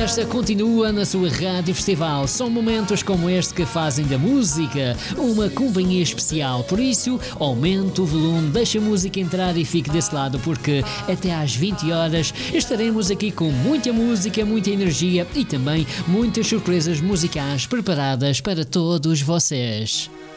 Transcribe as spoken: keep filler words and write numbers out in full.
festa continua na sua Rádio Festival. São momentos como este que fazem da música uma companhia especial. Por isso, aumente o volume, deixe a música entrar e fique desse lado, porque até às vinte horas estaremos aqui com muita música, muita energia e também muitas surpresas musicais preparadas para todos vocês.